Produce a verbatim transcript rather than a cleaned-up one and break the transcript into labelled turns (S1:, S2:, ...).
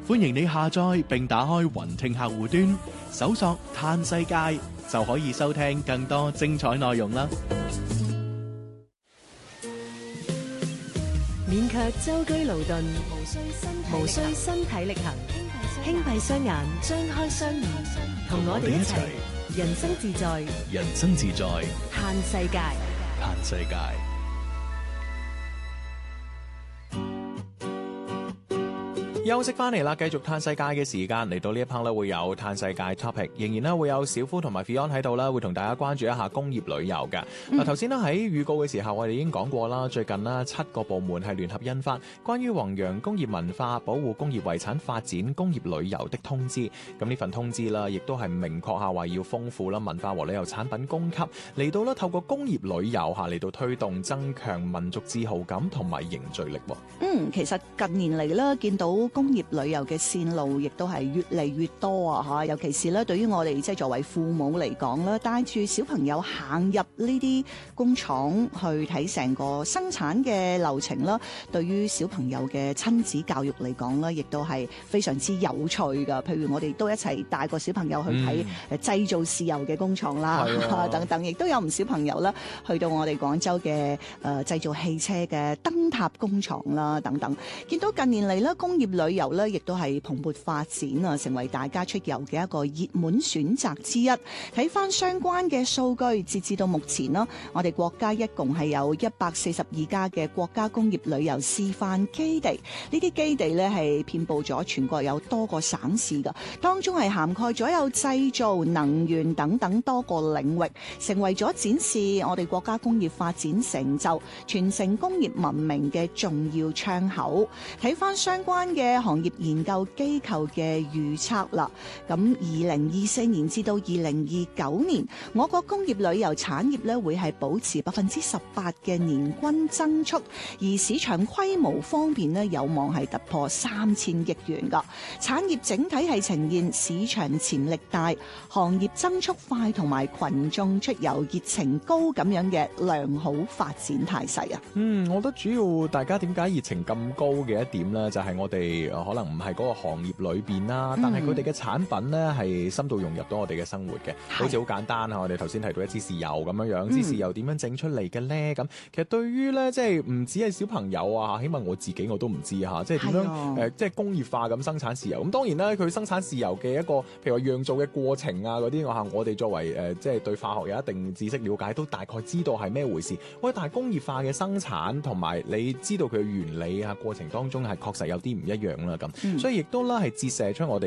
S1: 歡迎你下載並打開雲聽客戶端，搜索嘆世界就可以收聽更多精彩內容啦。
S2: 免卻舟車勞頓，無需身體力行，輕閉雙眼，張開雙耳，同我哋一齊人生自在，
S1: 人生自在，
S2: 嘆世界，
S1: 嘆世界。休息翻嚟啦，繼續嘆世界嘅時間嚟到呢一 part 咧，會有嘆世界 topic， 仍然咧會有小夫同埋 Fion 喺度啦，會同大家關注一下工業旅遊嘅。嗱、嗯，頭先咧喺預告嘅時候，我哋已經講過啦，最近啦七個部門係聯合印發關於弘揚工業文化、保護工業遺產發展、工業旅遊的通知。咁呢份通知啦，亦都係明確下話要豐富啦文化和旅遊產品供給，嚟到啦透過工業旅遊下嚟到推動增強民族自豪感同埋凝聚力。
S3: 嗯，其實近年嚟啦，見到工業旅遊嘅線路亦都係越嚟越多啊！嚇，尤其是咧，對於我哋即係作為父母嚟講啦，帶住小朋友行入呢啲工廠去睇成個生產嘅流程啦，對於小朋友嘅親子教育嚟講咧，亦都係非常之有趣㗎。譬如我哋都一齊帶個小朋友去睇誒製造豉油嘅工廠啦，嗯、等等，亦都有唔少朋友啦去到我哋廣州嘅誒、呃、製造汽車嘅燈塔工廠啦，等等。見到近年嚟咧，工業旅遊咧，亦都係蓬勃發展啊，成為大家出遊嘅一個熱門選擇之一。睇翻相關嘅數據，截至到目前啦，我哋國家一共係有一百四十二家嘅國家工業旅遊示範基地。呢啲基地咧係遍佈咗全國有多個省市噶，當中係涵蓋咗有製造、能源等等多個領域，成為咗展示我哋國家工業發展成就、傳承工業文明嘅重要窗口。睇翻相關嘅行業研究機構嘅預測啦，咁二零二四年至到二零二九年，我國工業旅遊產業咧會係保持百分之十八嘅年均增速，而市場規模方面咧有望係突破三千億元噶。產業整體係呈現市場潛力大、行業增速快同埋群眾出遊熱情高咁樣嘅良好發展態勢啊。
S4: 嗯，我覺得主要大家點解熱情咁高嘅一點咧，就係、是、我哋可能唔係嗰個行業裏邊啦，但係佢哋嘅產品咧係深度融入到我哋嘅生活嘅，好似好簡單啊！我哋頭先提到一支豉油咁樣樣，支豉油點樣整出嚟嘅咧？咁其實對於咧，即係唔止係小朋友啊，起碼我自己我都唔知嚇，即係點樣誒、啊呃，即係工業化咁生產豉油。咁當然啦，佢生產豉油嘅一個譬如話釀造嘅過程啊嗰啲，我嚇我哋作為誒、呃、即係對化學有一定知識了解，都大概知道係咩回事。喂，但係工業化嘅生產同埋你知道佢嘅原理啊過程當中係確實有啲唔一樣啦咁，嗯、所以亦都啦係折射出我哋